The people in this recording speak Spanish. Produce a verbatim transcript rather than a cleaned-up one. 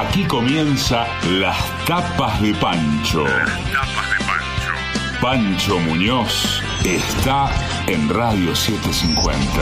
Aquí comienza Las Tapas de Pancho. Las Tapas de Pancho. Pancho Muñoz está en Radio setecientos cincuenta.